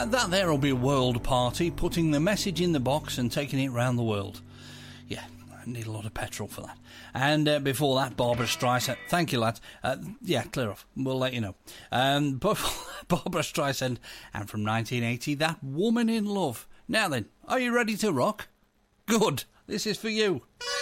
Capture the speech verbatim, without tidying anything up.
Uh, that there'll be World Party, putting the message in the box and taking it round the world. Yeah, I need a lot of petrol for that. And uh, before that, Barbara Streisand. Thank you, lads. Uh, yeah, clear off. We'll let you know. Um, but Barbara Streisand, and from nineteen eighty, That Woman in Love. Now then, are you ready to rock? Good. This is for you.